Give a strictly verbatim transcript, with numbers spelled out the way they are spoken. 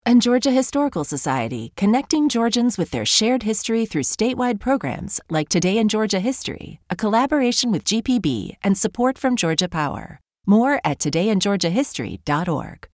And Georgia Historical Society, connecting Georgians with their shared history through statewide programs like Today in Georgia History, a collaboration with G P B and support from Georgia Power. More at today in georgia history dot org.